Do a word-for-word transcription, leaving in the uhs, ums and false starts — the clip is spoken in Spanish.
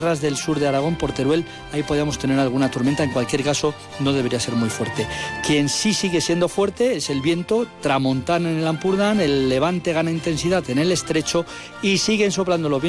del sur de Aragón, por Teruel, ahí podríamos tener alguna tormenta. En cualquier caso, no debería ser muy fuerte. Quien sí sigue siendo fuerte es el viento tramontana en el Ampurdán, el levante gana intensidad en el estrecho y siguen soplando los vientos